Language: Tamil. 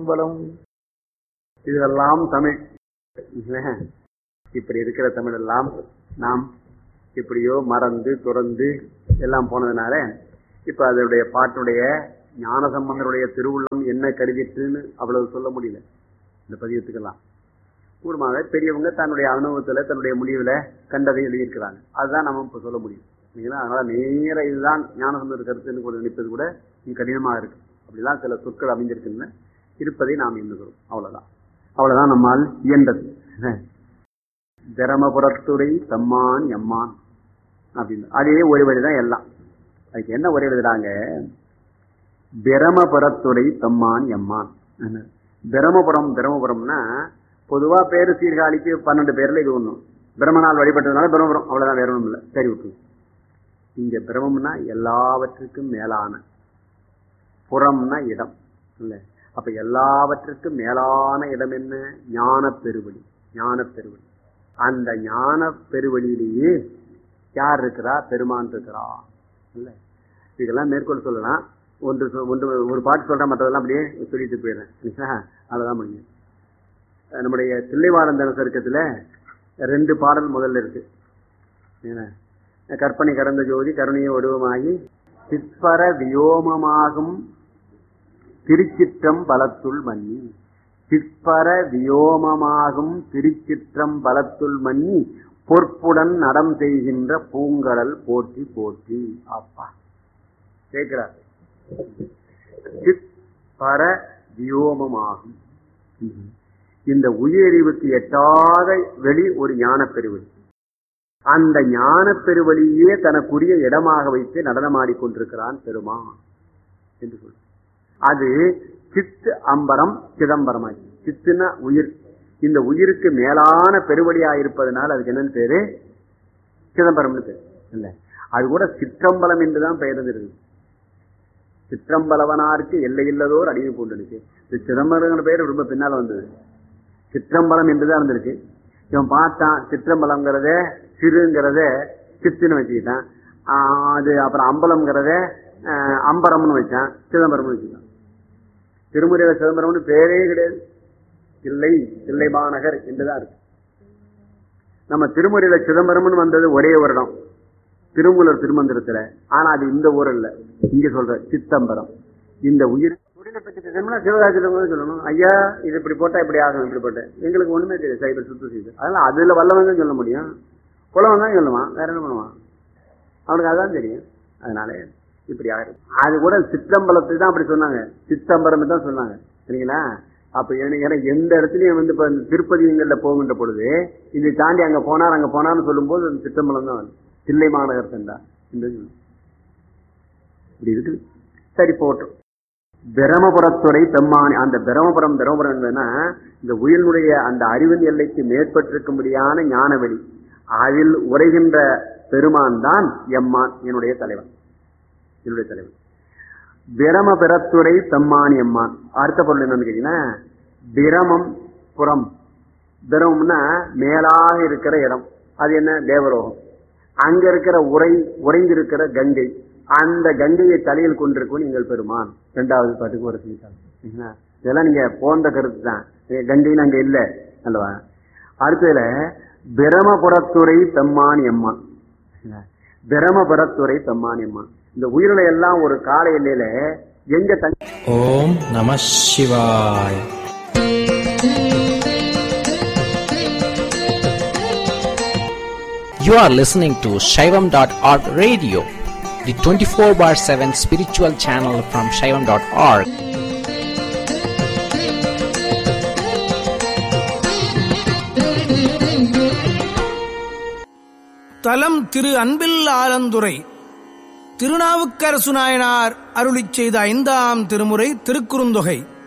சிற்றம்பலம். இதெல்லாம் தமிழ். இப்படி இருக்கிற தமிழ் எல்லாம் நாம் எப்படியோ மறந்து துறந்து எல்லாம் போனதுனால இப்ப அதனுடைய பாட்டுடைய ஞானசம்பந்தருடைய திருவுள்ளம் என்ன கருதிட்டுன்னு அவ்வளவு சொல்ல முடியல. இந்த பதியத்துக்கெல்லாம் கூடுமாக பெரியவங்க தன்னுடைய அனுபவத்துல தன்னுடைய முடிவுல கண்டதை எழுதியிருக்கிறாங்க. அதுதான் நம்ம இப்ப சொல்ல முடியும். அதனால நேர இதுதான் ஞானசம்பந்தர் கருத்துன்னு கூட நினைப்பது கூட கடினமாக இருக்கு. அப்படிலாம் சில சொற்கள் அமைஞ்சிருக்குன்னு இருப்பதை நாம் எண்ணுகிறோம். அவ்வளவுதான் நம்மால் இயன்றது. தரமபுரத்துறை தம்மான் எம்மான் அப்படின்னு அதே ஒரு வழிதான் எல்லாம். அதுக்கு என்ன ஒரே எழுதுறாங்க? பிரமபுரத்துறை தம்மான் எம்மான். பிரமபுரம்னா பொதுவா பேரு சீர்காழிக்கு 12 பேர்ல இது ஒண்ணும். பிரம்மனால் வழிபட்டதுனால பிரம்மபுரம், அவ்வளவுதான், வேற ஒண்ணும் இல்லை. சரி விட்டு. இங்க பிரம்மம்னா எல்லாவற்றுக்கும் மேலான, புறம்னா இடம் இல்ல. அப்ப எல்லாவற்றுக்கும் மேலான இடம் என்ன? ஞான பெருவழி. ஞான பெருவழி. அந்த ஞான பெருவழியிலேயே யார் இருக்கிறா? பெருமான் இருக்கிறா இல்ல. இதெல்லாம் மேற்கொள்ள சொல்லலாம். ஒரு பாட்டு சொல்றேன், மற்றதெல்லாம் அப்படியே சொல்லிட்டு போயிடுறேன். அதுதான் முடியும். நம்முடைய தில்லைவாழந்தன சருக்கத்துல 2 பாடல் முதல்ல இருக்கு. கற்பனை கடந்த ஜோதி கருணைய வடிவமாகி சிற்பர வியோமமாகும் திருச்சிற்றம் பலத்துள் மன்னி. சிற்பர வியோமமாகும் திருச்சிற்றம் பலத்துள் மன்னி பொற்புடன் நடம் செய்கின்ற பூங்கடல் போற்றி போற்றி. அப்பா கேட்கிறார். சிற்பர வியோமமாகும், இந்த உயிரறிவுக்கு எட்டாத வெளி ஒரு ஞான பெருவழி. அந்த ஞான பெருவழியே தனக்குரிய இடமாக வைத்து நடனமாடிக்கொண்டிருக்கிறான் பெருமான் என்று சொல்ற. அது சித்து அம்பரம் சிதம்பரமாகி. சித்துனா உயிர். இந்த உயிருக்கு மேலான பெருவழியா இருப்பதனால் அதுக்கு என்னன்னு பேரு? சிதம்பரம்னு பேரு இல்ல. அது கூட சிற்றம்பலம் என்றுதான் பெயர் இருந்தது. சிற்றம்பலவனாருக்கு எல்லையில்லதோர் அடிமை பூண்டுச்சு. இந்த சிதம்பரங்கிற பெயர் ரொம்ப பின்னால வந்தது. சிற்றம்பலம் என்றுதான் இருந்திருக்கு. இவன் பார்த்தான் சிற்றம்பலம்ங்கிறத சிறுங்கிறத சித்துன்னு வச்சுக்கிட்டான். அது அப்புறம் அம்பலம்ங்கிறத அம்பரம்னு வச்சான், சிதம்பரம்னு வச்சுக்கிட்டான். திருமுறையில சிதம்பரம்னு பேரே கிடையாது. தில்லை மாநகர் என்றுதான் இருக்கு. நம்ம திருமுறையில சிதம்பரம்னு வந்தது ஒரே வருடம் திருமூலர் திருமந்திரத்துல. ஆனா அது இந்த ஊர் இல்ல, இங்க சொல்ற சித்தம்பரம். இந்த உயிர் சிவகாசியில சொல்லணும், ஐயா இது இப்படி போட்டா இப்படி ஆகும், இப்படி போட்ட எங்களுக்கு ஒண்ணுமே தெரியாது. சைபர் சுத்தம் செய்து அதெல்லாம் அதுல வல்லவங்க சொல்ல முடியும், புலவன் தான் சொல்லுவான், வேற என்ன பண்ணுவான், அவனுக்கு அதுதான் தெரியும். அதனால இப்படி ஆயிரும். அது கூட சிற்றம்பலத்தை தான் அப்படி சொன்னாங்க, சித்தம்பரம் தான் சொன்னாங்க சரிங்களா. அப்ப ஏன்னா எந்த இடத்துலயும் இப்ப திருப்பதிங்கள்ல போகின்ற பொழுது இதை தாண்டி அங்க போனார்னு சொல்லும் போது அந்த சிற்றம்பலம் தான் தில்லை மாநகர் சென்றா இப்படி இருக்குது. சரி போட்டோம். பிரமபுரத்துறை பெம்மானி. அந்த பிரமபுரம் என்னன்னா இந்த உயிரினுடைய அந்த அறிவின் எல்லைக்கு மேற்பட்டிருக்கும்படியான ஞானவெளி. அதில் உரைகின்ற பெருமான் தான் எம்மான், என்னுடைய தலைவன். பிரமபுரத்துறை பெம்மானி எம்மான். அடுத்த பொருள் என்னன்னு கேட்டீங்கன்னா பிரமம் புறம். பிரமம்னா மேலாக இருக்கிற இடம். அது என்ன? தேவரோகம். அங்க இருக்கிற உறைந்திருக்கிற கங்கை. அந்த கங்கையை தலையில் கொண்டிருக்கும் நீங்கள் பெருமான். 2வது பாட்டுக்கு ஒரு இதெல்லாம் நீங்க போன்ற கருத்து தான். கங்கைன்னு அங்க இல்ல அல்லவா. அடுத்ததுல பிரமபுரத்துறை பெம்மான் எம்மான். பிரமபுரத்துறை பெம்மான் எம்மான். இந்த உயிரினை எல்லாம் ஒரு கால எல்லையில எங்க ஓம் நம சிவாய. You are listening to Shaivam.org radio, the 24/7 spiritual channel from Shaivam.org. தலம் திரு அன்பில் ஆலந்துறை. திருநாவுக்கரசு நாயனார் அருளிச் செய்த 5ஆம் திருமுறை திருக்குறுந்தொகை.